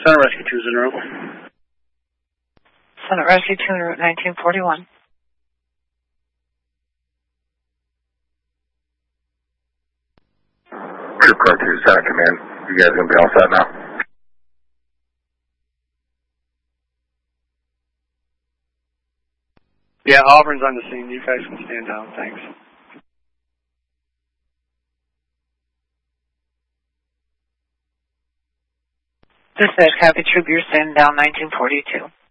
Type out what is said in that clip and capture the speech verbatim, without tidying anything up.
Center Rescue two's en route. Center Rescue two en route nineteen forty-one. Troop Car two, Center Command. You guys going to be all set now? Yeah, Auburn's on the scene. You guys can stand down. Thanks. Dispatch, copy. Troop, you're standing down nineteen forty-two.